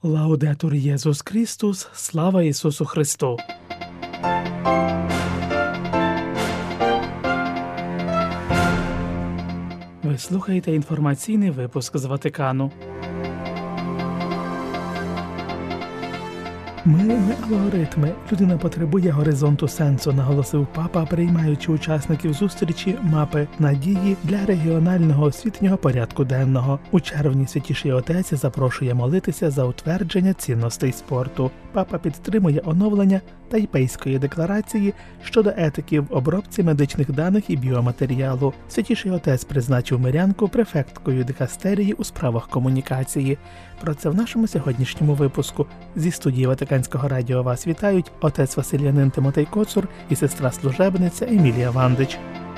Лаудетур Єсус Христос, слава Ісусу Христу! Ви слухаєте інформаційний випуск з Ватикану. Ми не алгоритми. Людина потребує горизонту сенсу, наголосив папа, приймаючи учасників зустрічі мапи надії для регіонального освітнього порядку денного. У червні Святіший Отець запрошує молитися за утвердження цінностей спорту. Папа підтримує оновлення Тайпейської декларації щодо етики в обробці медичних даних і біоматеріалу. Святіший Отець призначив мирянку префекткою дикастерії у справах комунікації. Про це в нашому сьогоднішньому випуску. Зі студії Ватиканського радіо вас вітають отець Василянин Тимотей Коцур і сестра-служебниця Емілія Вандич.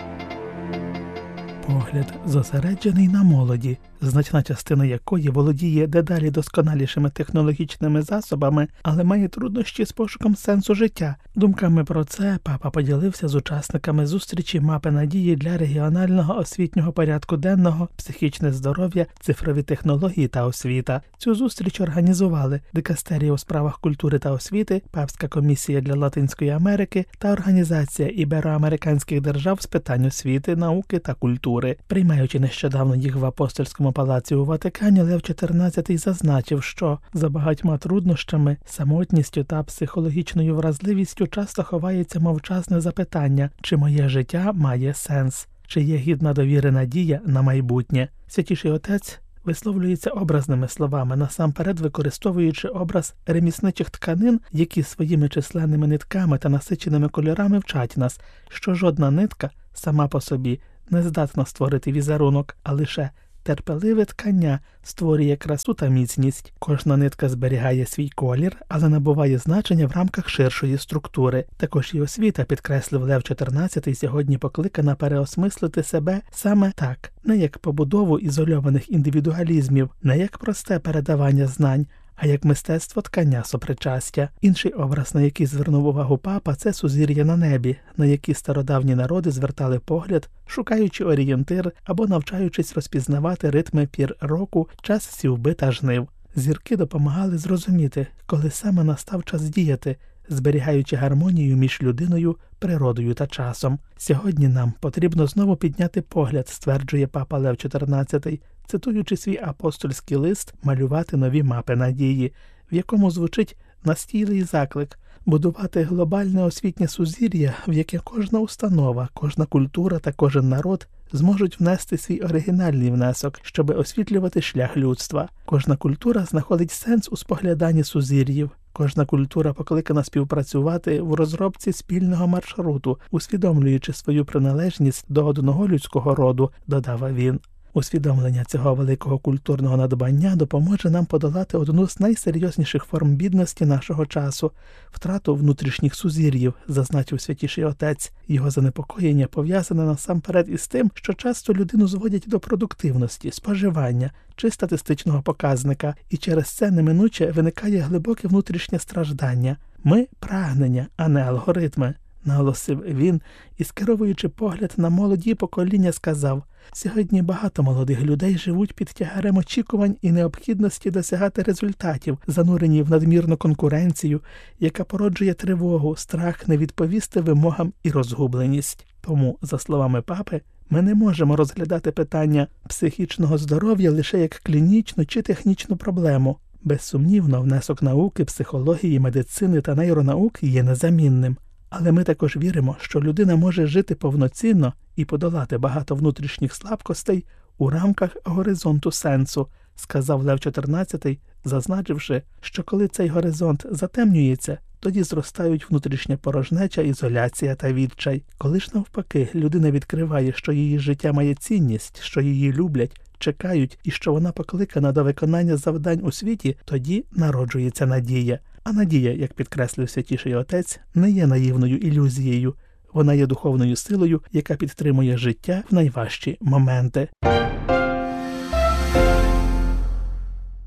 Погляд зосереджений на молоді, значна частина якої володіє дедалі досконалішими технологічними засобами, але має труднощі з пошуком сенсу життя. Думками про це папа поділився з учасниками зустрічі мапи надії для регіонального освітнього порядку денного, психічне здоров'я, цифрові технології та освіта. Цю зустріч організували Дикастерія у справах культури та освіти, Папська комісія для Латинської Америки та Організація ібероамериканських держав з питань освіти, науки та культури. Приймаючи нещодавно їх в Апостольському палаці у Ватикані, Лев XIV зазначив, що за багатьма труднощами, самотністю та психологічною вразливістю часто ховається мовчазне запитання, чи моє життя має сенс, чи є гідна довіри надія на майбутнє. Святіший Отець висловлюється образними словами, насамперед використовуючи образ ремісничих тканин, які своїми численними нитками та насиченими кольорами вчать нас, що жодна нитка сама по собі не здатна створити візерунок, а лише терпеливе ткання створює красу та міцність. Кожна нитка зберігає свій колір, але набуває значення в рамках ширшої структури. Також і освіта, підкреслив Лев XIV, сьогодні покликана переосмислити себе саме так, не як побудову ізольованих індивідуалізмів, не як просте передавання знань, а як мистецтво ткання сопричастя. Інший образ, на який звернув увагу папа, це сузір'я на небі, на які стародавні народи звертали погляд, шукаючи орієнтир або навчаючись розпізнавати ритми пір року, час сівби та жнив. Зірки допомагали зрозуміти, коли саме настав час діяти, зберігаючи гармонію між людиною, природою та часом. Сьогодні нам потрібно знову підняти погляд, стверджує папа Лев XIV, цитуючи свій апостольський лист «Малювати нові мапи надії», в якому звучить настійний заклик будувати глобальне освітнє сузір'я, в яке кожна установа, кожна культура та кожен народ зможуть внести свій оригінальний внесок, щоби освітлювати шлях людства. Кожна культура знаходить сенс у спогляданні сузір'їв. Кожна культура покликана співпрацювати в розробці спільного маршруту, усвідомлюючи свою приналежність до одного людського роду, додав він. Усвідомлення цього великого культурного надбання допоможе нам подолати одну з найсерйозніших форм бідності нашого часу – втрату внутрішніх сузір'їв, зазначив Святіший Отець. Його занепокоєння пов'язане насамперед із тим, що часто людину зводять до продуктивності, споживання чи статистичного показника, і через це неминуче виникає глибоке внутрішнє страждання. Ми – прагнення, а не алгоритми, наголосив він і, скеровуючи погляд на молоді покоління, сказав: «Сьогодні багато молодих людей живуть під тягарем очікувань і необхідності досягати результатів, занурені в надмірну конкуренцію, яка породжує тривогу, страх не відповісти вимогам і розгубленість. Тому, за словами папи, ми не можемо розглядати питання психічного здоров'я лише як клінічну чи технічну проблему. Безсумнівно, внесок науки, психології, медицини та нейронаук є незамінним. Але ми також віримо, що людина може жити повноцінно і подолати багато внутрішніх слабкостей у рамках горизонту сенсу, сказав Лев XIV, зазначивши, що коли цей горизонт затемнюється, тоді зростають внутрішня порожнеча, ізоляція та відчай. Коли ж навпаки людина відкриває, що її життя має цінність, що її люблять, чекають і що вона покликана до виконання завдань у світі, тоді народжується надія. А надія, як підкреслив Святіший Отець, не є наївною ілюзією. Вона є духовною силою, яка підтримує життя в найважчі моменти.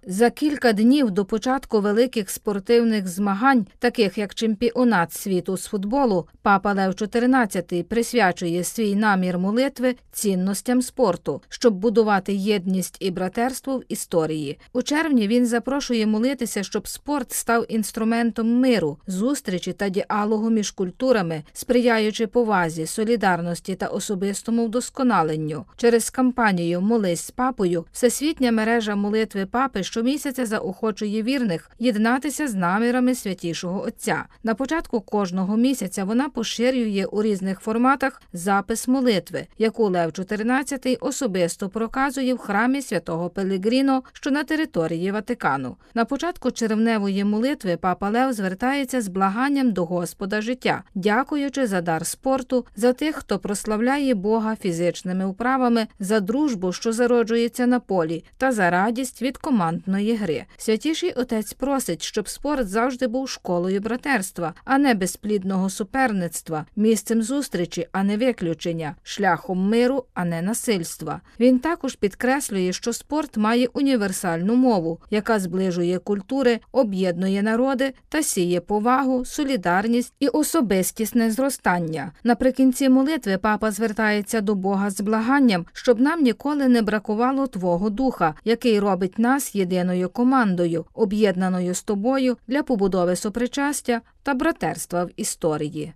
За кілька днів до початку великих спортивних змагань, таких як чемпіонат світу з футболу, папа Лев XIV присвячує свій намір молитви цінностям спорту, щоб будувати єдність і братерство в історії. У червні він запрошує молитися, щоб спорт став інструментом миру, зустрічі та діалогу між культурами, сприяючи повазі, солідарності та особистому вдосконаленню. Через кампанію «Молись з папою» всесвітня мережа молитви папи щомісяця заохочує вірних єднатися з намірами Святішого Отця. На початку кожного місяця вона поширює у різних форматах запис молитви, яку Лев XIV особисто проказує в храмі святого Пелегріно, що на території Ватикану. На початку червневої молитви папа Лев звертається з благанням до Господа життя, дякуючи за дар спорту, за тих, хто прославляє Бога фізичними вправами, за дружбу, що зароджується на полі, та за радість від командної гри. Святіший Отець просить, щоб спорт завжди був школою братерства, а не безплідного суперництва, місцем зустрічі, а не виключення, шляхом миру, а не насильства. Він також підкреслює, що спорт має універсальну мову, яка зближує культури, об'єднує народи та сіє повагу, солідарність і особистісне зростання. Наприкінці молитви папа звертається до Бога з благанням, щоб нам ніколи не бракувало Твого Духа, який робить нас єдиною командою, об'єднаною з Тобою для побудови сопричастя та братерства в історії.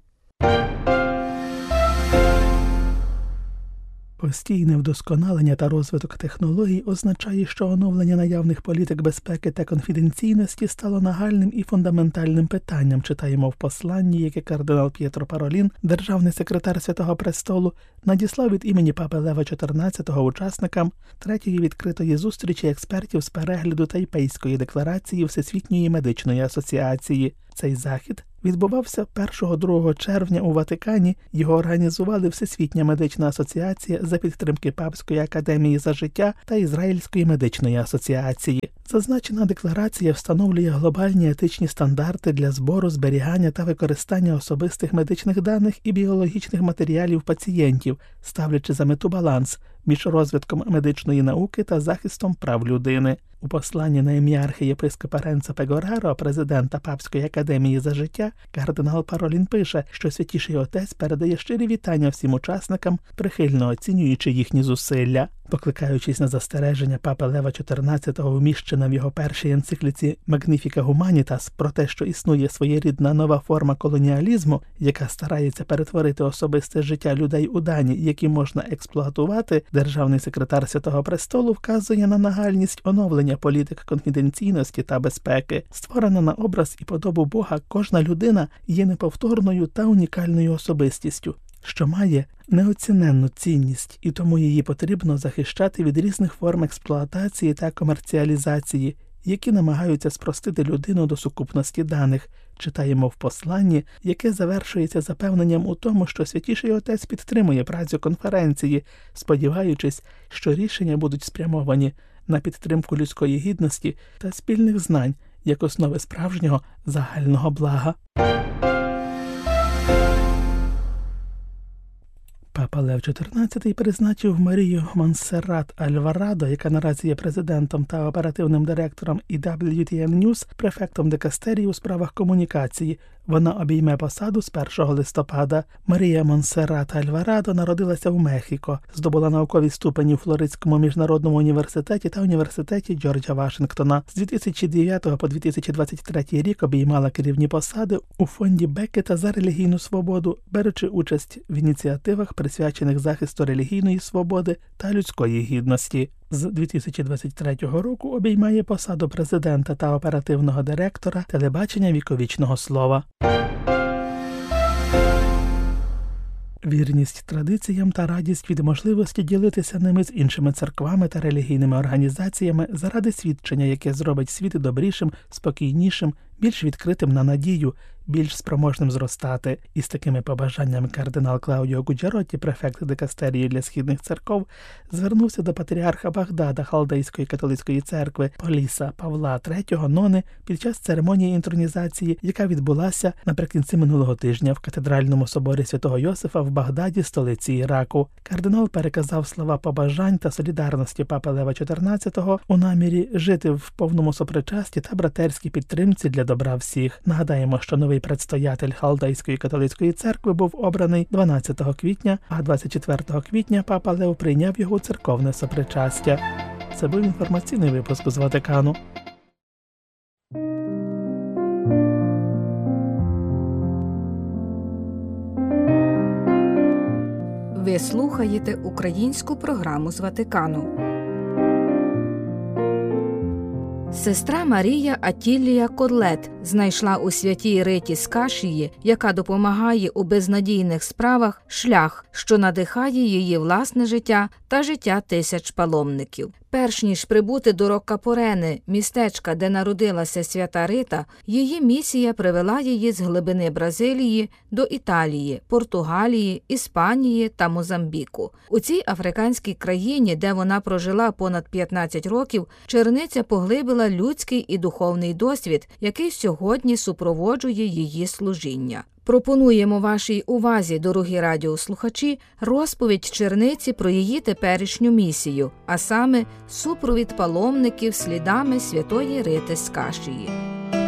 Постійне вдосконалення та розвиток технологій означає, що оновлення наявних політик безпеки та конфіденційності стало нагальним і фундаментальним питанням, читаємо в посланні, яке кардинал П'єтро Паролін, державний секретар Святого Престолу, надіслав від імені папи Лева XIV учасникам третьої відкритої зустрічі експертів з перегляду Тайпейської декларації Всесвітньої медичної асоціації. Цей захід відбувався 1-2 червня у Ватикані. Його організували Всесвітня медична асоціація за підтримки Папської академії за життя та Ізраїльської медичної асоціації. Зазначена декларація встановлює глобальні етичні стандарти для збору, зберігання та використання особистих медичних даних і біологічних матеріалів пацієнтів, ставлячи за мету баланс між розвитком медичної науки та захистом прав людини. У посланні на ім'я архієпископа Ренцо Пегореро, президента Папської академії за життя, кардинал Паролін пише, що Святіший Отець передає щирі вітання всім учасникам, прихильно оцінюючи їхні зусилля. Покликаючись на застереження папи Лева XIV, вміщене в його першій енцикліці «Magnificat Humanitas» про те, що існує своєрідна нова форма колоніалізму, яка старається перетворити особисте життя людей у дані, які можна експлуатувати, державний секретар Святого Престолу вказує на нагальність оновлення політик конфіденційності та безпеки. Створена на образ і подобу Бога, кожна людина є неповторною та унікальною особистістю, що має неоціненну цінність, і тому її потрібно захищати від різних форм експлуатації та комерціалізації, які намагаються спростити людину до сукупності даних, читаємо в посланні, яке завершується запевненням у тому, що Святіший Отець підтримує працю конференції, сподіваючись, що рішення будуть спрямовані на підтримку людської гідності та спільних знань як основи справжнього загального блага. Папа Лев XIV призначив Марію Монсеррат Альварадо, яка наразі є президентом та оперативним директором EWTN News, префектом дикастерії у справах комунікації. Вона обійме посаду з 1 листопада. Марія Монсеррат Альварадо народилася в Мехіко, здобула наукові ступені у Флоридському міжнародному університеті та університеті Джорджа Вашингтона. З 2009 по 2023 рік обіймала керівні посади у фонді Беккета за релігійну свободу, беручи участь в ініціативах, присвячених захисту релігійної свободи та людської гідності. З 2023 року обіймає посаду президента та оперативного директора телебачення віковічного слова. Вірність традиціям та радість від можливості ділитися ними з іншими церквами та релігійними організаціями заради свідчення, яке зробить світ добрішим, спокійнішим, більш відкритим на надію, більш спроможним зростати. І з такими побажаннями кардинал Клаудіо Гуджаротті, префект дикастерії для східних церков, звернувся до патріарха Багдада Халдейської католицької церкви Поліса Павла III Нони під час церемонії інтронізації, яка відбулася наприкінці минулого тижня в катедральному соборі святого Йосифа в Багдаді, столиці Іраку. Кардинал переказав слова побажань та солідарності папи Лева XIV у намірі жити в повному сопричасті та братерській підтримці для добра всіх. Нагадаємо, що новий предстоятель Халдейської католицької церкви був обраний 12 квітня, а 24 квітня папа Лев прийняв його у церковне сопричастя. Це був інформаційний випуск з Ватикану. Ви слухаєте українську програму з Ватикану. Сестра Марія Атілія Кодлет знайшла у святій Риті з Кашії, яка допомагає у безнадійних справах, шлях, що надихає її власне життя та життя тисяч паломників. Перш ніж прибути до Роккапорени, містечка, де народилася свята Рита, її місія привела її з глибини Бразилії до Італії, Португалії, Іспанії та Мозамбіку. У цій африканській країні, де вона прожила понад 15 років, черниця поглибила людський і духовний досвід, який сьогодні супроводжує її служіння. Пропонуємо вашій увазі, дорогі радіослухачі, розповідь черниці про її теперішню місію, а саме супровід паломників слідами святої Рити з Кашії.